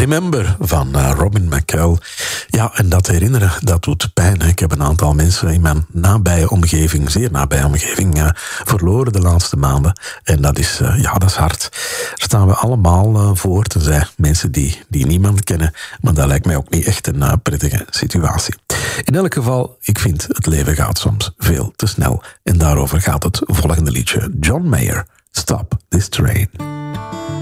Remember van Robin McCall. Ja, en dat herinneren, dat doet pijn. Hè. Ik heb een aantal mensen in mijn nabije omgeving, zeer nabije omgeving, verloren de laatste maanden. En dat is hard. Daar staan we allemaal voor, tenzij mensen die niemand kennen. Maar dat lijkt mij ook niet echt een prettige situatie. In elk geval, ik vind het leven gaat soms veel te snel. En daarover gaat het volgende liedje. John Mayer, Stop This Train.